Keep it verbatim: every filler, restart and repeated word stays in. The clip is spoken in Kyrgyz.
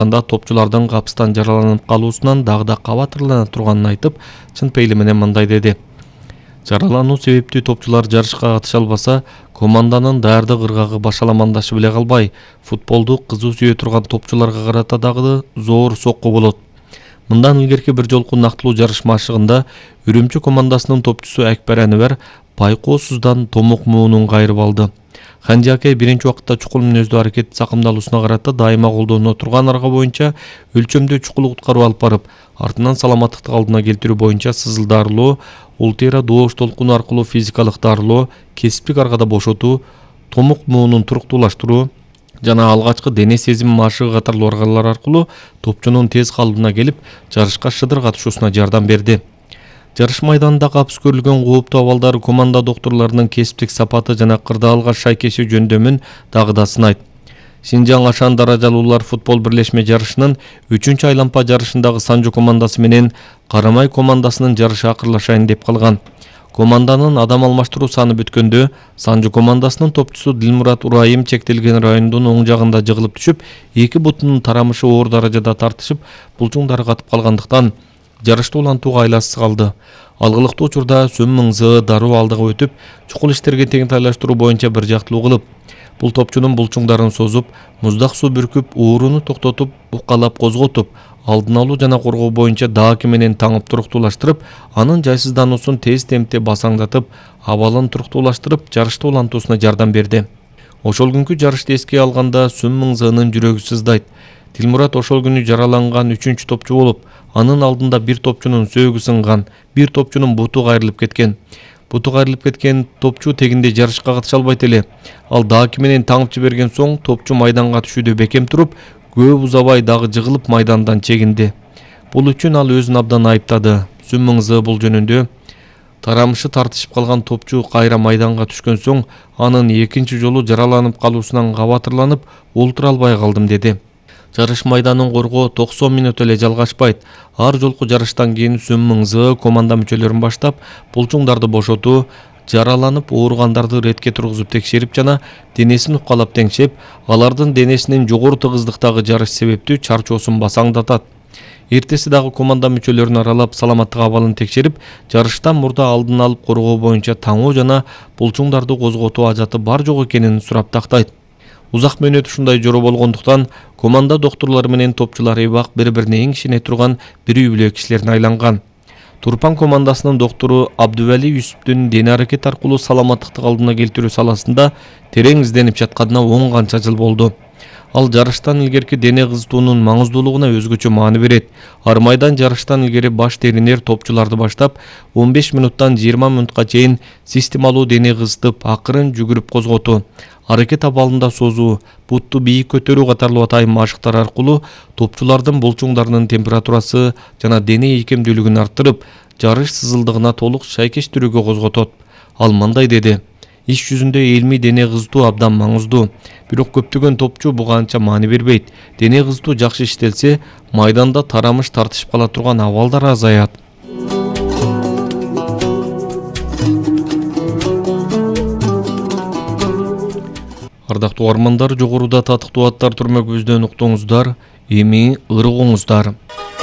анда топчулардын капыстан жараланып калуусунан дагы да кабатырлана турганын айтып, чын пейили менен мындай деди. Жаралануу себептүү топчулар жарышка катыша албаса, команданын даярдык ыргагы башаламандашы беле калбай, футболду кызуу сүйө турган топчуларга карата дагы зор сокку болот. Мындан илгерки бир жолку нактылуу жарыш машыгында Үрүмчү командасынын топчусу Экбер Анвар байкоосуздан томук муунун кайрып алды. Ханжи аке биринчи убакытта чукул мүнөздүү аракет сакымдалуусуна карата дайыма колдоно турган арга боюнча өлчөмдүү чукул куткарып алып барып, артынан саламаттыкты алдына келтирүү боюнча сызылдарлоо, ултыйра доош толкуну аркылуу физикалык дарылоо, кесиптик аргада бошотуу, томук муунун туруктуулаштыруу жана алгачкы дене сезими машыгы катарлуу аргалар аркылуу топчунун тез калыбына келип, жарышка шыдыр катышуусуна жардам берди. Жарыш майданында капыс көрүлгөн кооптуу абалдар команда докторлорунун кесиптик сапаты жана кырдаалга шайкеши жөндөмүн дагы да сынайт. Синжаң Ашан даражалуулар футбол бирлешме жарышынын үчүнчү айлампа жарышындагы Санжу командасы менен Карамай командасынын жарышы акырлашайын деп калган. Команданын адам алмаштыруу саны бүткөндө Санжу командасынын топчусу Дилмурат Урайым чектелген райондун оң жагында жыгылып түшүп, эки бутунун тарамышы оор даражада тартышып, булчуңдары катып калгандыктан жарышты улантууга айласыз калды. Алгылыктуу учурда Сөм мыңзы дароо алдыга өтүп, чукул иштерге теңтайлаштыруу боюнча бир жактылуу кылып, бул топчунун булчуңдарын созуп, муздак суу бүркүп, ооруну токтотуп, укалап козготуп, алдын алуу жана коргоо боюнча дааки менен таңып туруктуулаштырып, анын жайсыздануусун тез темпте басаңдатып, абалын туруктуулаштырып, жарышты улантуусуна жардам берди. Ошол күнкү жарышты эске алганда Сөм мыңзынын жүрөгү сыздайт. Дилмурат ошол күнү жараланган үчүнчү топчу болуп, анын алдында бир топчунун сөөгү сынган, бир топчунун буту кайрылып кеткен. Буту кайрылып кеткен топчу тегинде жарышка катыша албайт эле. Ал дааки менен таңып жиберген соң топчу майданга түшүүдө бекем туруп, көп узабай дагы жыгылып майдандан чегинди. Бул үчүн ал өзүн абдан айыптады. Сөм мыңзы бул жөнүндө тарамышы тартышып калган топчу кайра майданга түшкөн соң анын экинчи жолу жараланып калуусунан кабатырланып, олтура албай калдым деди. Жарыш майданын коргоо токсон мүнөт эле жалгашпайт. Ар жолку жарыштан кийин Сөм мыңзы команда мүчөлөрүн баштап, булчуңдарды бошотуу, жараланып ооругандарды ретке тургузуп текшерип жана денесин укалап теңшеп, алардын денесинин жогору тыгыздыктагы жарыш себептүү чарчоосун басаңдатат. Эртеси дагы команда мүчөлөрүн аралап, саламаттык абалын текшерип, жарыштан мурда алдын алып коргоо боюнча таңоо жана булчуңдарды козготуу ажаты бар жок экенин сурап тактайт. Узак мөөнөт ушундай жоро болгондуктан команда докторлору менен топчулар эбак бири-бирине эң ишене турган бир үй бүлө кишилерине айланган. Турпан командасынын доктору Абдували Юсуптун дене аракет аркылуу саламаттыкты алдына келтирүү саласында терең изденип жатканына он канча жыл болду. Ал жарыштан илгерки дене кызытуунун маңыздуулугуна өзгөчө маани берет. Армайдан жарыштан илгери баш теринер топчуларды баштап, он беш мүнуттан жыйырма мүнутка чейин системалуу дене кызытып, акырын жүгүрүп козготуу, аракет абалында созуу, бутту бийик көтөрүү катарлуу атайын машыктар аркылуу топчулардын булчуңдарынын температурасы жана дене ийкемдүүлүгүн арттырып, жарыш сызылдыгына толук шайкеш түрүгө козготот. Ал мындай деди: иш жүзүндө илмий дене кызытуу абдан маңыздуу. Бирок көптөгөн топчу буга анча маани бербейт. Дене кызытуу жакшы иштелсе, майданда тарамыш тартышып кала турган абалдар азаят. Ардактуу угармандар, жогоруда татыктуу аттар түрмөгүбүздөн уктуңуздар, эми ыргыңыздар.